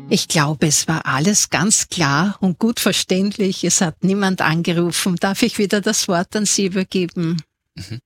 Ich glaube, es war alles ganz klar und gut verständlich. Es hat niemand angerufen. Darf ich wieder das Wort an Sie übergeben? Mhm.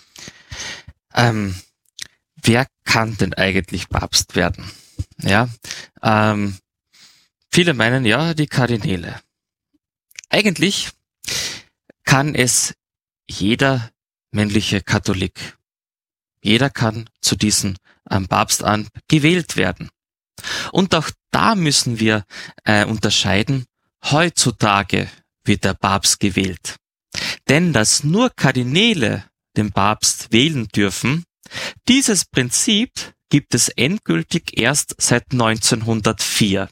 Wer kann denn eigentlich Papst werden? Ja, viele meinen ja, die Kardinäle. Eigentlich kann es jeder männliche Katholik. Jeder kann zu diesem Papstamt gewählt werden. Und auch da müssen wir unterscheiden, heutzutage wird der Papst gewählt. Denn dass nur Kardinäle den Papst wählen dürfen, dieses Prinzip gibt es endgültig erst seit 1904.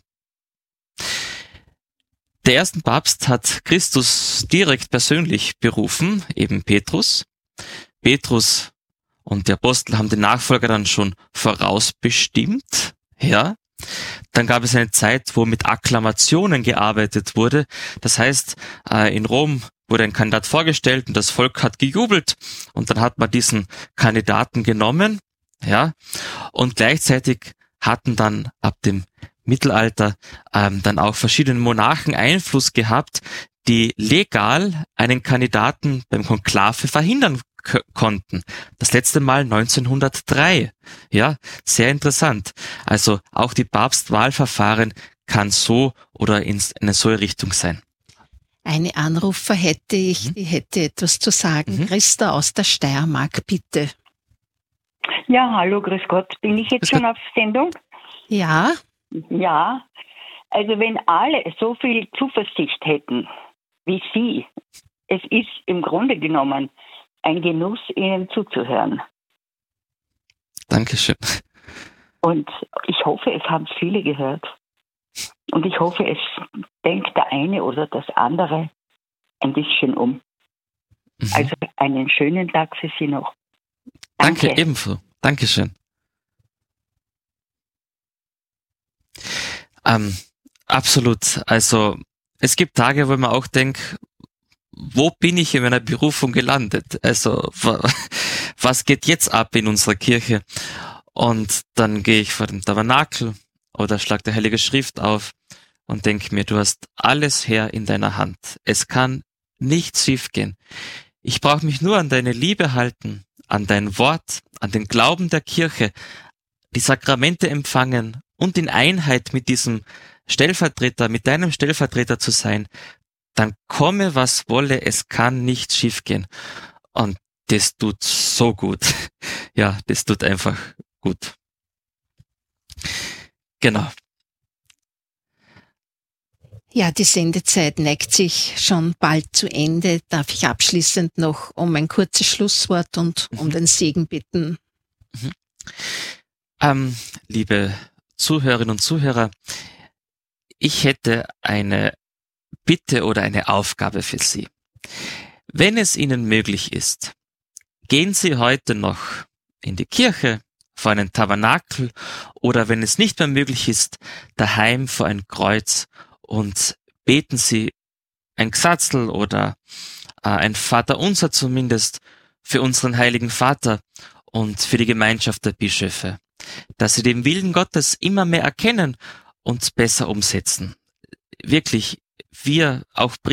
Der ersten Papst hat Christus direkt persönlich berufen, eben Petrus. Petrus und die Apostel haben den Nachfolger dann schon vorausbestimmt, ja. Dann gab es eine Zeit, wo mit Akklamationen gearbeitet wurde. Das heißt, in Rom wurde ein Kandidat vorgestellt und das Volk hat gejubelt und dann hat man diesen Kandidaten genommen, ja. Und gleichzeitig hatten dann ab dem Mittelalter dann auch verschiedene Monarchen Einfluss gehabt, die legal einen Kandidaten beim Konklave verhindern konnten. Das letzte Mal 1903. Ja, sehr interessant. Also auch die Papstwahlverfahren kann so oder in eine solche Richtung sein. Eine Anrufer hätte ich, die hätte etwas zu sagen. Christa aus der Steiermark, bitte. Ja, hallo, grüß Gott. Bin ich jetzt schon auf Sendung? Ja. Ja, also wenn alle so viel Zuversicht hätten wie Sie, es ist im Grunde genommen ein Genuss, Ihnen zuzuhören. Dankeschön. Und ich hoffe, es haben viele gehört. Und ich hoffe, es denkt der eine oder das andere ein bisschen um. Also einen schönen Tag für Sie noch. Danke ebenso. Dankeschön. Absolut. Also es gibt Tage, wo man auch denkt, wo bin ich in meiner Berufung gelandet? Also was geht jetzt ab in unserer Kirche? Und dann gehe ich vor dem Tabernakel oder schlag der Heilige Schrift auf und denke mir, du hast alles Herr in deiner Hand. Es kann nichts schiefgehen. Ich brauche mich nur an deine Liebe halten, an dein Wort, an den Glauben der Kirche, die Sakramente empfangen und in Einheit mit diesem Stellvertreter, mit deinem Stellvertreter zu sein, dann komme, was wolle, es kann nicht schiefgehen. Und das tut so gut. Ja, das tut einfach gut. Genau. Ja, die Sendezeit neigt sich schon bald zu Ende. Darf ich abschließend noch um ein kurzes Schlusswort und um den Segen bitten? Liebe Zuhörerinnen und Zuhörer, ich hätte eine Bitte oder eine Aufgabe für Sie. Wenn es Ihnen möglich ist, gehen Sie heute noch in die Kirche, vor einen Tabernakel oder wenn es nicht mehr möglich ist, daheim vor ein Kreuz und beten Sie ein Gsatzl oder ein Vaterunser zumindest für unseren Heiligen Vater und für die Gemeinschaft der Bischöfe, dass sie den Willen Gottes immer mehr erkennen und besser umsetzen. Wirklich, wir auch